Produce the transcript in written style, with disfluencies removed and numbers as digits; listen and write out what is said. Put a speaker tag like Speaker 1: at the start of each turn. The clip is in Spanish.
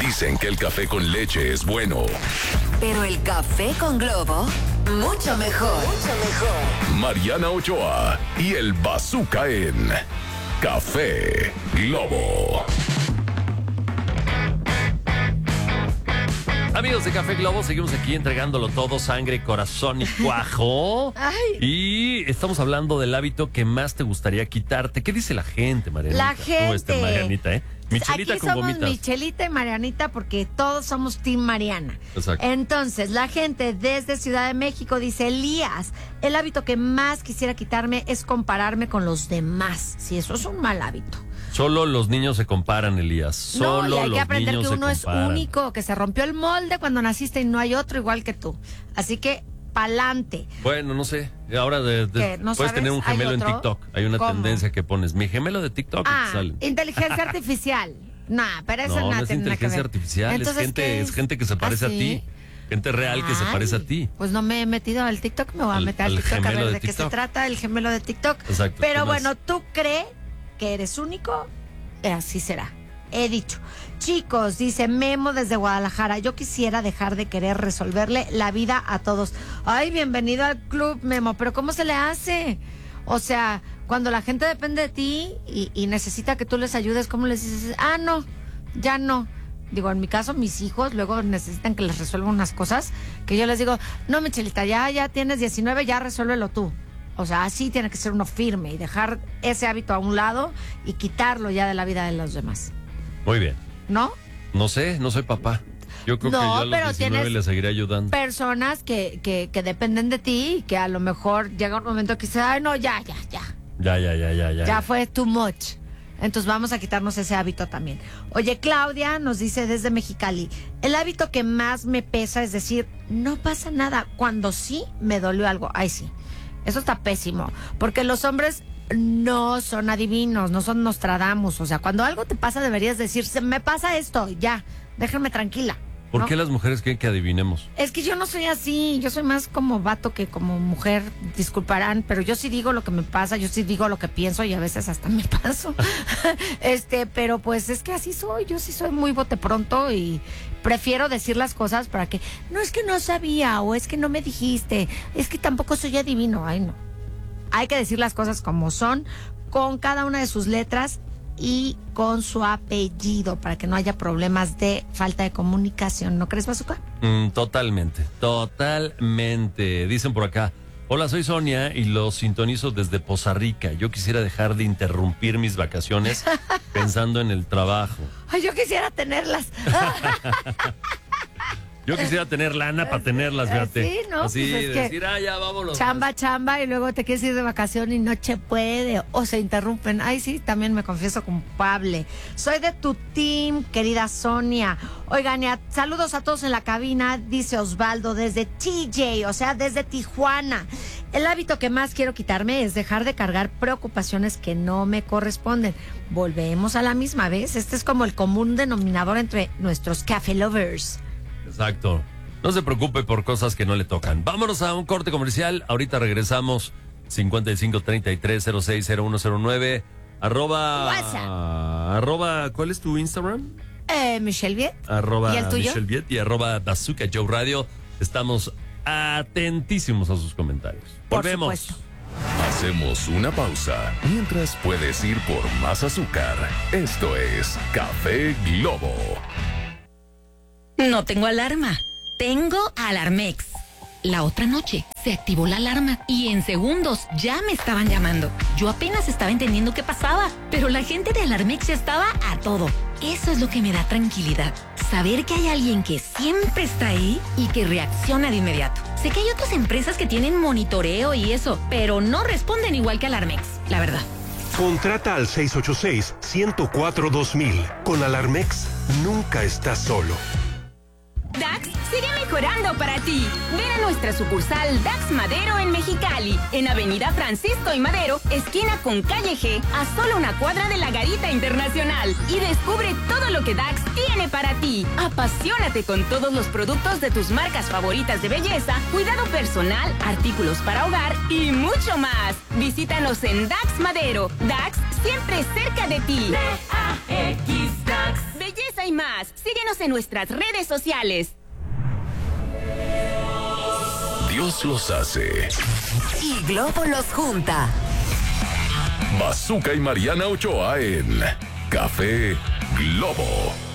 Speaker 1: Dicen que el café con leche es bueno.
Speaker 2: Pero el café con Globo, mucho mejor. Mucho mejor.
Speaker 1: Mariana Ochoa y el Bazooka en Café Globo.
Speaker 3: Amigos de Café Globo, seguimos aquí entregándolo todo, sangre, corazón y cuajo.
Speaker 4: Ay.
Speaker 3: Y estamos hablando del hábito que más te gustaría quitarte. ¿Qué dice la gente, Marianita?
Speaker 4: La gente.
Speaker 3: Marianita, ¿eh? Michelita
Speaker 4: Aquí
Speaker 3: con
Speaker 4: somos
Speaker 3: gomitas.
Speaker 4: Michelita y Marianita porque todos somos Team Mariana.
Speaker 3: Exacto.
Speaker 4: Entonces, la gente desde Ciudad de México dice, Elías, el hábito que más quisiera quitarme es compararme con los demás. Si eso es un mal hábito.
Speaker 3: Solo los niños se comparan, Elías. Solo
Speaker 4: No, y hay
Speaker 3: los
Speaker 4: que aprender
Speaker 3: niños
Speaker 4: que uno
Speaker 3: se
Speaker 4: es
Speaker 3: comparan.
Speaker 4: único, que se rompió el molde cuando naciste y no hay otro igual que tú. Así que, pa'lante.
Speaker 3: Bueno, no sé. Ahora
Speaker 4: ¿Qué? ¿No
Speaker 3: puedes
Speaker 4: sabes?
Speaker 3: tener un
Speaker 4: ¿Hay
Speaker 3: gemelo en
Speaker 4: otro?
Speaker 3: TikTok. Hay una
Speaker 4: ¿Cómo?
Speaker 3: tendencia que pones mi gemelo de TikTok y te salen.
Speaker 4: Inteligencia artificial. Nah, pero eso
Speaker 3: No,
Speaker 4: nada
Speaker 3: no es
Speaker 4: tiene nada que
Speaker 3: inteligencia
Speaker 4: ver.
Speaker 3: artificial,
Speaker 4: Entonces, ¿qué
Speaker 3: es gente que se parece
Speaker 4: ¿Ah,
Speaker 3: a
Speaker 4: sí?
Speaker 3: ti. Gente real que se
Speaker 4: Ay,
Speaker 3: parece a ti.
Speaker 4: Pues no me he metido al TikTok, me voy a meter al
Speaker 3: al
Speaker 4: TikTok a
Speaker 3: gemelo
Speaker 4: ver
Speaker 3: de
Speaker 4: de qué se
Speaker 3: TikTok.
Speaker 4: trata, el gemelo de TikTok.
Speaker 3: Exacto,
Speaker 4: Pero
Speaker 3: ¿qué más?
Speaker 4: bueno, ¿tú crees que eres único? Así será. He dicho. Chicos, dice Memo desde Guadalajara, yo quisiera dejar de querer resolverle la vida a todos. Ay, bienvenido al club, Memo, pero ¿cómo se le hace? O sea, cuando la gente depende de ti y necesita que tú les ayudes, ¿cómo les dices? Ah, no, ya no. Digo, en mi caso, mis hijos luego necesitan que les resuelva unas cosas que yo les digo, no, Michelita, ya tienes 19, ya resuélvelo tú. O sea, así tiene que ser uno firme y dejar ese hábito a un lado y quitarlo ya de la vida de los demás.
Speaker 3: Muy bien.
Speaker 4: ¿No?
Speaker 3: No sé, no soy papá. Yo creo
Speaker 4: No,
Speaker 3: que yo a
Speaker 4: pero
Speaker 3: los 19
Speaker 4: tienes
Speaker 3: le seguiré ayudando.
Speaker 4: Personas que dependen de ti y que a lo mejor llega un momento que dice, ay, no, ya. Ya fue too much. Entonces vamos a quitarnos ese hábito también. Oye, Claudia nos dice desde Mexicali, el hábito que más me pesa es decir, no pasa nada, cuando sí me dolió algo. Ay, sí, eso está pésimo, porque los hombres no son adivinos, no son Nostradamus. O sea, cuando algo te pasa deberías decir, se me pasa esto, ya, déjame tranquila.
Speaker 3: ¿Por
Speaker 4: ¿no?
Speaker 3: qué las mujeres quieren que adivinemos?
Speaker 4: Es que yo no soy así, yo soy más como vato que como mujer, disculparán, pero yo sí digo lo que me pasa, yo sí digo lo que pienso y a veces hasta me paso. Pero pues es que así soy, yo sí soy muy bote pronto y prefiero decir las cosas para que, no es que no sabía o es que no me dijiste, es que tampoco soy adivino, ay no. Hay que decir las cosas como son, con cada una de sus letras y con su apellido para que no haya problemas de falta de comunicación. ¿No crees, Bazooka?
Speaker 3: Totalmente. Dicen por acá, hola, soy Sonia y los sintonizo desde Poza Rica. Yo quisiera dejar de interrumpir mis vacaciones pensando en el trabajo.
Speaker 4: Ay, yo quisiera tenerlas.
Speaker 3: Yo quisiera tener lana para tenerlas, fíjate.
Speaker 4: Sí, ¿no?
Speaker 3: Así,
Speaker 4: Pues es que
Speaker 3: decir, ya vámonos.
Speaker 4: Chamba, y luego te quieres ir de vacación y no se puede, o se interrumpen. Ay, sí, también me confieso culpable. Soy de tu team, querida Sonia. Oigan, saludos a todos en la cabina, dice Osvaldo, desde TJ, o sea, desde Tijuana. El hábito que más quiero quitarme es dejar de cargar preocupaciones que no me corresponden. Volvemos a la misma vez. Este es como el común denominador entre nuestros café lovers.
Speaker 3: Exacto. No se preocupe por cosas que no le tocan. Vámonos a un corte comercial. Ahorita regresamos. 5533060109. @ ¿cuál es tu Instagram?
Speaker 4: Michelle Viet.
Speaker 3: @
Speaker 4: ¿Y el tuyo?
Speaker 3: Michelle Viet y @ Bazooka Joe Radio. Estamos atentísimos a sus comentarios.
Speaker 4: Por
Speaker 3: Volvemos.
Speaker 4: supuesto.
Speaker 1: Hacemos una pausa mientras puedes ir por más azúcar. Esto es Café Globo.
Speaker 5: No tengo alarma. Tengo Alarmex. La otra noche se activó la alarma y en segundos ya me estaban llamando. Yo apenas estaba entendiendo qué pasaba, pero la gente de Alarmex ya estaba a todo. Eso es lo que me da tranquilidad. Saber que hay alguien que siempre está ahí y que reacciona de inmediato. Sé que hay otras empresas que tienen monitoreo y eso, pero no responden igual que Alarmex, la verdad.
Speaker 6: Contrata al 686-104-2000. Con Alarmex, nunca estás solo.
Speaker 7: DAX sigue mejorando para ti. Ven a nuestra sucursal DAX Madero en Mexicali, en Avenida Francisco y Madero, esquina con Calle G, a solo una cuadra de la Garita Internacional. Y descubre todo lo que DAX tiene para ti. Apasionate con todos los productos de tus marcas favoritas de belleza, cuidado personal, artículos para hogar y mucho más. Visítanos en DAX Madero. DAX siempre cerca de ti. DAX, belleza y más. más. Síguenos en nuestras redes sociales.
Speaker 1: Dios los hace.
Speaker 2: Y Globo los junta.
Speaker 1: Bazooka y Mariana Ochoa en Café Globo.